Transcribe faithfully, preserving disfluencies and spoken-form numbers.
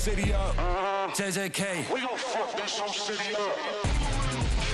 City up. J J K. We gon' fuck this whole city up.